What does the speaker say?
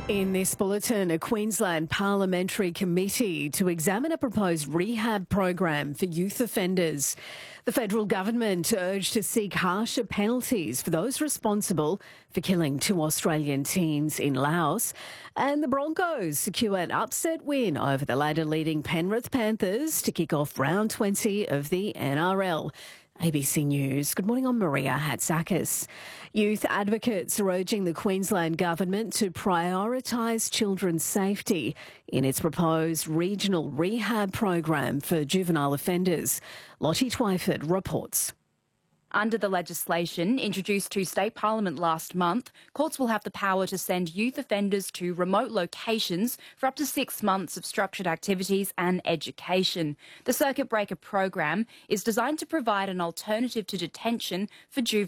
In this bulletin, a Queensland parliamentary committee to examine a proposed rehab program for youth offenders. The federal government urged to seek harsher penalties for those responsible for killing 2 Australian teens in Laos. And the Broncos secure an upset win over the ladder-leading Penrith Panthers to kick off round 20 of the NRL. ABC News. Good morning, I'm Maria Hatzakis. Youth advocates are urging the Queensland Government to prioritise children's safety in its proposed regional rehab program for juvenile offenders. Lottie Twyford reports. Under the legislation introduced to State Parliament last month, courts will have the power to send youth offenders to remote locations for up to 6 months of structured activities and education. The Circuit Breaker program is designed to provide an alternative to detention for juveniles.